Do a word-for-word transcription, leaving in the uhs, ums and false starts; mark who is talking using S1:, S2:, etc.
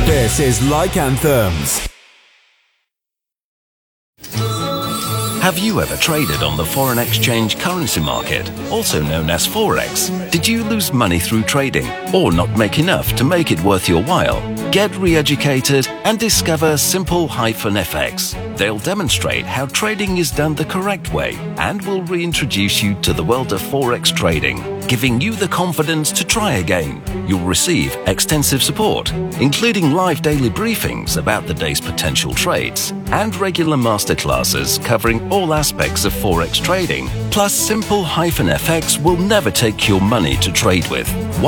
S1: This is Like Anthems.
S2: Have you ever traded on the foreign exchange currency market, also known as Forex? Did you lose money through trading or not make enough to make it worth your while? Get re-educated and discover Simple-F X. They'll demonstrate how trading is done the correct way and will reintroduce you to the world of Forex trading, giving you the confidence to try again. You'll receive extensive support, including live daily briefings about the day's potential trades and regular masterclasses covering all aspects of Forex trading. Plus, Simple-F X will never take your money to trade with.